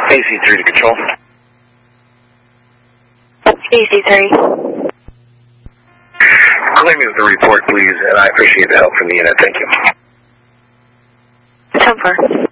AC3 to control. AC3. Clear me with the report, please, and I appreciate the help from the unit. Thank you. 10-4.